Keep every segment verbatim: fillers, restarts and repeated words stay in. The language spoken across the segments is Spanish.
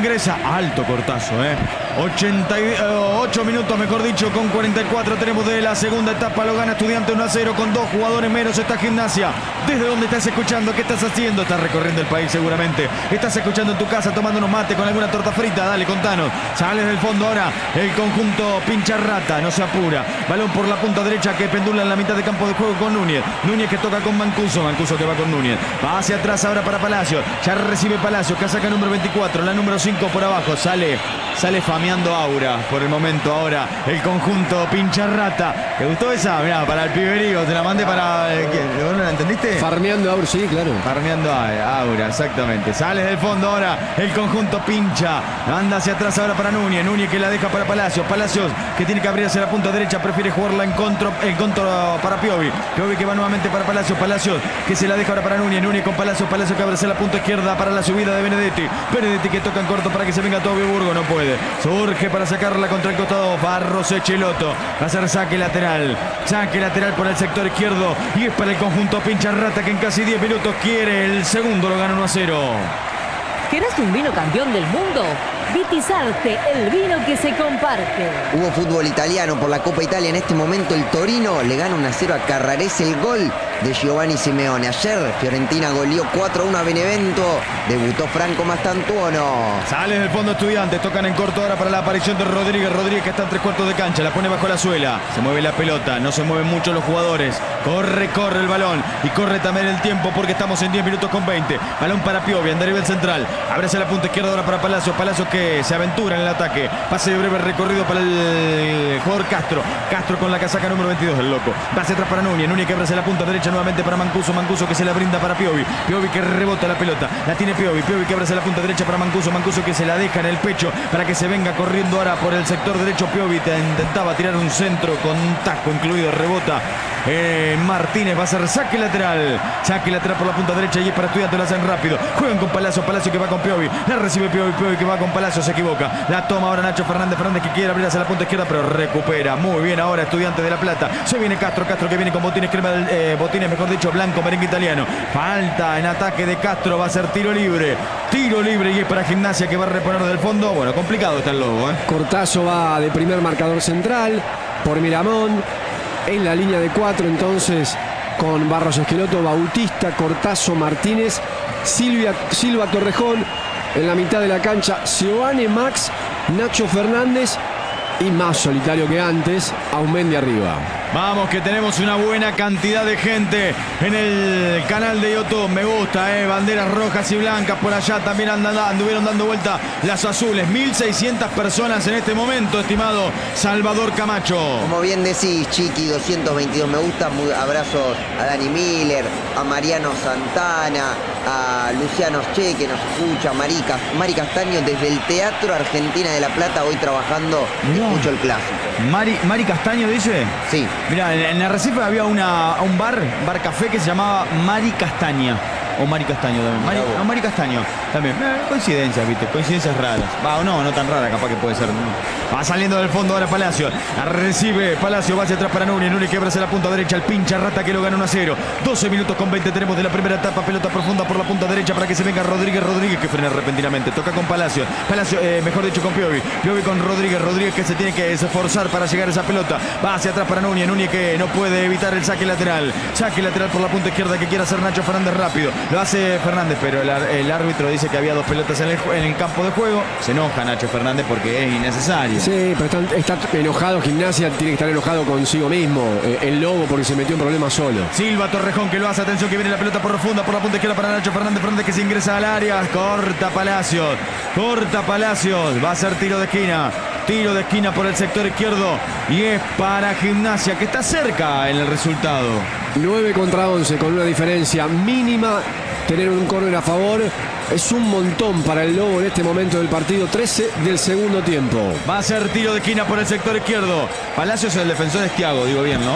ingresa. Alto cortazo, ¿eh? ochenta y ocho minutos, mejor dicho, con cuarenta y cuatro tenemos de la segunda etapa. Lo gana Estudiante uno a cero con dos jugadores menos. Esta Gimnasia. ¿Desde dónde estás escuchando? ¿Qué estás haciendo? Estás recorriendo el país seguramente. Estás escuchando en tu casa tomando unos mate con alguna torta frita. Dale, contanos. Sales del fondo ahora el conjunto Pincharrata. No se apura. Balón por la punta derecha que pendula en la mitad de campo de juego con Núñez. Núñez que toca con Mancuso. Mancuso que va con Núñez. Va hacia atrás ahora para Palacio. Ya recibe Palacio. Casaca número veinticuatro. La número cinco por abajo. Sale. Sale fameando Aura por el momento ahora el conjunto Pincharrata. ¿Te gustó esa? Mirá, para el piberío, te la mandé para... Eh, ¿No la entendiste? Farmeando Aura, sí, claro. Farmeando Aura, exactamente. Sale del fondo ahora el conjunto Pincha. Anda hacia atrás ahora para Núñez. Núñez que la deja para Palacios. Palacios que tiene que abrir hacia la punta derecha. Prefiere jugarla en contra, en contra para Piovi. Piovi que va nuevamente para Palacios. Palacios que se la deja ahora para Núñez. Núñez con Palacios. Palacios que abre hacia la punta izquierda para la subida de Benedetti. Benedetti que toca en corto para que se venga Tobio Burgo. No puede. Surge para sacarla contra el costado. Barros Echeloto. Va a ser saque lateral. Saque lateral por el sector izquierdo. Y es para el conjunto Pincharrata que en casi diez minutos quiere el segundo. Lo gana uno a cero. ¿Querés un vino campeón del mundo? Vitizarte, el vino que se comparte. Hubo fútbol italiano por la Copa Italia. En este momento el Torino le gana uno a cero a Carrarese. El gol de Giovanni Simeone. Ayer Fiorentina goleó cuatro a uno a Benevento. Debutó Franco Mastantuono. Sale del fondo Estudiantes. Tocan en corto ahora para la aparición de Rodríguez. Rodríguez que está en tres cuartos de cancha. La pone bajo la suela. Se mueve la pelota. No se mueven mucho los jugadores. Corre, corre el balón. Y corre también el tiempo porque estamos en diez minutos con veinte. Balón para Piovi. Anda a nivel central. Abre hacia la punta izquierda ahora para Palacios. Palacios que se aventura en el ataque. Pase de breve recorrido para el jugador Castro. Castro con la casaca número veintidós. El loco. Va hacia atrás para Núñez. Núñez que abre hacia la punta derecha nuevamente para Mancuso. Mancuso que se la brinda para Piovi. Piovi que rebota la pelota. La tiene Piovi. Piovi que abre hacia la punta derecha para Mancuso. Mancuso que se la deja en el pecho para que se venga corriendo ahora por el sector derecho. Piovi te intentaba tirar un centro con un taco incluido. Rebota eh, Martínez. Va a ser saque lateral. Saque lateral por la punta derecha y es para Estudiantes. Lo hacen rápido. Juegan con Palacio. Palacio que va con Piovi. La recibe Piovi. Piovi que va con Palacio. Se equivoca. La toma ahora Nacho Fernández. Fernández que quiere abrir hacia la punta izquierda pero recupera. Muy bien ahora Estudiantes de La Plata. Se viene Castro. Castro que viene con botines crema del, eh, botines mejor dicho blanco merengue italiano. Falta en ataque de Castro. Va a ser tiro libre. Tiro libre y es para Gimnasia que va a reponer del fondo. Bueno, complicado está el lobo, ¿eh? Cortazo va de primer marcador central por Miramón. En la línea de cuatro entonces con Barros Esqueloto, Bautista, Cortazo, Martínez, Silvia, Silva Torrejón. En la mitad de la cancha, Giovanni Max, Nacho Fernández y más solitario que antes, Aumendi arriba. Vamos que tenemos una buena cantidad de gente en el canal de YouTube. Me gusta, eh, banderas rojas y blancas por allá. También andan, anduvieron dando vuelta las azules. mil seiscientas personas en este momento, estimado Salvador Camacho. Como bien decís, Chiqui, doscientos veintidós me gusta. Abrazos a Dani Miller, a Mariano Santana, a Luciano Che que nos escucha, Mari, Mari Castaño desde el Teatro Argentina de La Plata, hoy trabajando. No. Escucho el clásico. Mari, Mari Castaño dice. Sí. Mirá, en, en Arrecife había una, un bar, bar café que se llamaba Mari Castaña. O Mari Castaño también. Mari, no, Mari Castaño también. Eh, coincidencias, viste, coincidencias raras. Va o no, no tan rara, capaz que puede ser. Va saliendo del fondo ahora Palacio. Recibe Palacio, va hacia atrás para Núñez. Núñez que abre hacia la punta derecha. El Pincharrata que lo gana uno a cero. doce minutos con veinte tenemos de la primera etapa. Pelota profunda por la punta derecha para que se venga Rodríguez. Rodríguez que frena repentinamente. Toca con Palacio. Palacio, eh, mejor dicho, con Piovi. Piovi con Rodríguez. Rodríguez que se tiene que esforzar para llegar a esa pelota. Va hacia atrás para Núñez. Núñez que no puede evitar el saque lateral. Saque lateral por la punta izquierda que quiere hacer Nacho Fernández rápido. Lo hace Fernández, pero el, el árbitro dice que había dos pelotas en el, en el campo de juego. Se enoja Nacho Fernández porque es innecesario. Sí, pero está, está enojado. Gimnasia tiene que estar enojado consigo mismo. Eh, el lobo porque se metió en problemas solo. Silva Torrejón que lo hace. Atención que viene la pelota profunda por la punta izquierda para Nacho Fernández. Fernández que se ingresa al área. Corta Palacios. Corta Palacios. Va a ser tiro de esquina. Tiro de esquina por el sector izquierdo. Y es para Gimnasia que está cerca en el resultado. nueve contra once con una diferencia mínima. Tener un córner a favor es un montón para el Lobo en este momento del partido. trece del segundo tiempo. Va a ser tiro de esquina por el sector izquierdo. Palacios el defensor es Thiago, digo bien, ¿no?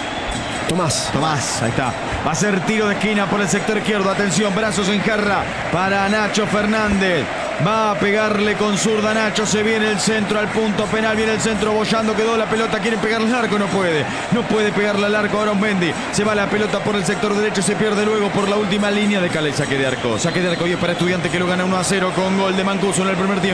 Tomás. Tomás, ahí está. Va a ser tiro de esquina por el sector izquierdo. Atención, brazos en jarra para Nacho Fernández. Va a pegarle con zurda Nacho. Se viene el centro al punto penal. Viene el centro bollando. Quedó la pelota. Quiere pegarle al arco. No puede. No puede pegarle al arco. Ahora Aumendi. Se va la pelota por el sector derecho. Se pierde luego por la última línea de Cala. El saque de arco. Saque de arco y es para Estudiante que lo gana uno a cero con gol de Mancuso en el primer tiempo.